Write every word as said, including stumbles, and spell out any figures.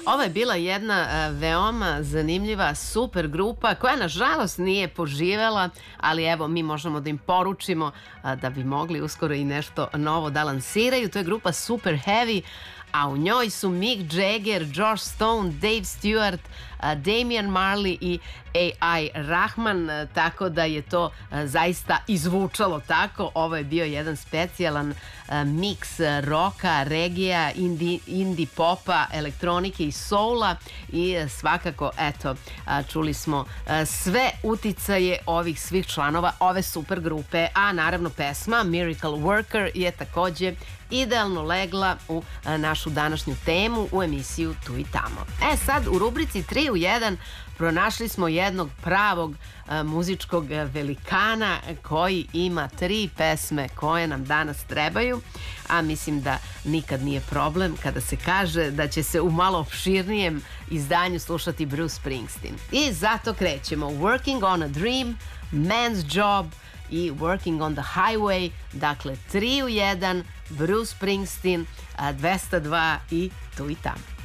Ovo je bila jedna e, veoma zanimljiva super grupa koja nažalost nije poživela, ali evo mi možemo da im poručimo a, da bi mogli uskoro i nešto novo da lansiraju. To je grupa Super Heavy, a u njoj su Mick Jagger, Josh Stone, Dave Stewart, a, Damian Marley i A I Rahman, a, tako da je to a, zaista izvučalo tako. Ovo je bio jedan specijalan a, miks roka, regija, indie, indie popa, elektronike i soula i a, svakako, eto, a, čuli smo a, sve uticaje ovih svih članova ove super grupe, a naravno pesma Miracle Worker je takođe idealno legla u a, našu današnju temu u emisiju Tu i tamo. E sad, u rubrici tri u jedan pronašli smo jednog pravog a, muzičkog velikana koji ima tri pesme koje nam danas trebaju, a mislim da nikad nije problem kada se kaže da će se u malo opširnijem izdanju slušati Bruce Springsteen. I zato krećemo. Working on a Dream, Man's Job i Working on the Highway, dakle tri u jedan, Bruce Springsteen, dvesta dva i Tu i tamo.